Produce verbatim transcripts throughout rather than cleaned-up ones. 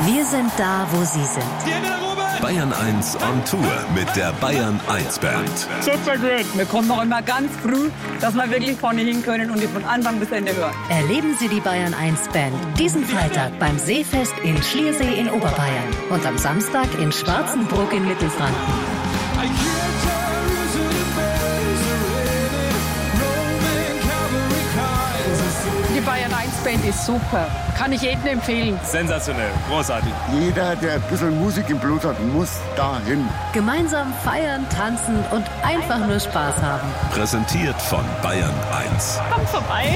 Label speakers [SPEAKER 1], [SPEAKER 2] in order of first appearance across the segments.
[SPEAKER 1] Wir sind da, wo Sie sind.
[SPEAKER 2] Bayern eins on Tour mit der Bayern eins Band.
[SPEAKER 3] Super gut. Wir kommen noch immer ganz früh, dass wir wirklich vorne hin können und die von Anfang bis Ende hören.
[SPEAKER 1] Erleben Sie die Bayern eins Band diesen Freitag beim Seefest in Schliersee in Oberbayern und am Samstag in Schwarzenbruck in Mittelfranken.
[SPEAKER 3] Die Bayern eins Band ist super. Kann ich jedem empfehlen.
[SPEAKER 4] Sensationell, großartig.
[SPEAKER 5] Jeder, der ein bisschen Musik im Blut hat, muss dahin.
[SPEAKER 1] Gemeinsam feiern, tanzen und einfach nur Spaß haben.
[SPEAKER 2] Präsentiert von Bayern eins.
[SPEAKER 6] Kommt vorbei.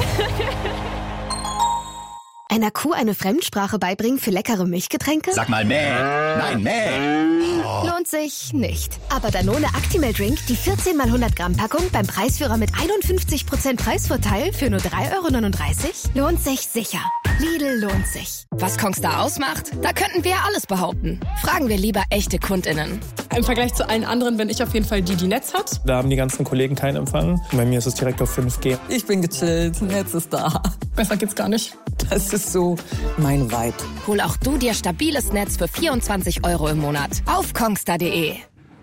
[SPEAKER 7] Einer Kuh eine Fremdsprache beibringen für leckere Milchgetränke?
[SPEAKER 8] Sag mal mäh. Nein, mäh.
[SPEAKER 7] Oh. Lohnt sich nicht. Aber Danone Actimel Drink, die vierzehn mal hundert Gramm Packung beim Preisführer mit einundfünfzig Prozent Preisvorteil für nur drei Euro neununddreißig, lohnt sich sicher. Lidl lohnt sich.
[SPEAKER 9] Was Kongstar ausmacht? Da könnten wir alles behaupten. Fragen wir lieber echte KundInnen.
[SPEAKER 10] Im Vergleich zu allen anderen bin ich auf jeden Fall die, die Netz hat.
[SPEAKER 11] Da haben die ganzen Kollegen keinen Empfang. Bei mir ist es direkt auf fünf G.
[SPEAKER 3] Ich bin gechillt, Netz ist da.
[SPEAKER 10] Besser geht's gar nicht.
[SPEAKER 3] Das ist so mein Vibe.
[SPEAKER 9] Hol auch du dir stabiles Netz für vierundzwanzig Euro im Monat auf kongstar punkt de.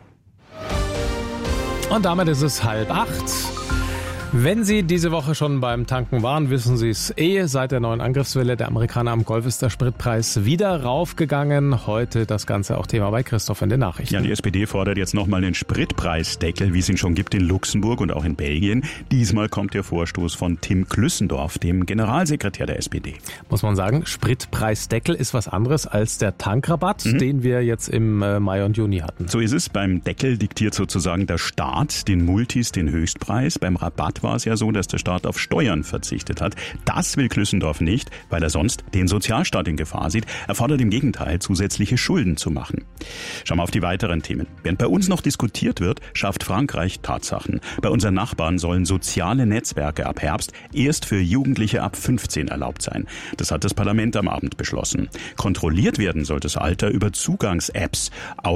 [SPEAKER 12] Und damit ist es halb acht. Wenn Sie diese Woche schon beim Tanken waren, wissen Sie es eh. Seit der neuen Angriffswelle der Amerikaner am Golf ist der Spritpreis wieder raufgegangen. Heute das Ganze auch Thema bei Christoph in den Nachrichten.
[SPEAKER 13] Ja, die S P D fordert jetzt nochmal den Spritpreisdeckel, wie es ihn schon gibt in Luxemburg und auch in Belgien. Diesmal kommt der Vorstoß von Tim Klüssendorf, dem Generalsekretär der S P D.
[SPEAKER 12] Muss man sagen, Spritpreisdeckel ist was anderes als der Tankrabatt, mhm. den wir jetzt im Mai und Juni hatten.
[SPEAKER 13] So ist es. Beim Deckel diktiert sozusagen der Staat den Multis den Höchstpreis. Beim Rabatt war es ja so, dass der Staat auf Steuern verzichtet hat. Das will Klüssendorf nicht, weil er sonst den Sozialstaat in Gefahr sieht. Er fordert im Gegenteil, zusätzliche Schulden zu machen. Schauen wir auf die weiteren Themen. Während bei uns noch diskutiert wird, schafft Frankreich Tatsachen. Bei unseren Nachbarn sollen soziale Netzwerke ab Herbst erst für Jugendliche ab fünfzehn erlaubt sein. Das hat das Parlament am Abend beschlossen. Kontrolliert werden soll das Alter über Zugangs-Apps.